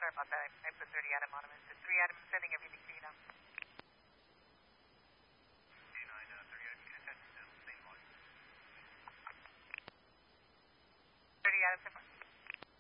sorry about that. I put 30 Adam on him. It's 3 Adam sending everything for you now. 30 Adam,